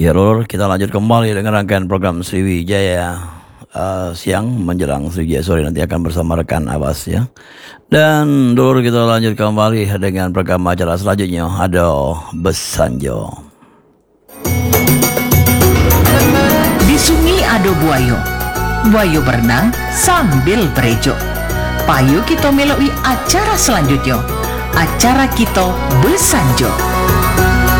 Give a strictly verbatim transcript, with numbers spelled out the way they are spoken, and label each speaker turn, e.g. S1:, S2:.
S1: Ya Lur, kita lanjut kembali dengan rangkaian program Sriwijaya uh, siang menjelang Sriwijaya sore, nanti akan bersama rekan Abbas ya. Dan Lur, kita lanjut kembali dengan program acara selanjutnya, ada Besanjo.
S2: Di sungai ada buayo, buayo berenang sambil berejo. Payo kita meloi acara selanjutnya, acara kita Besanjo.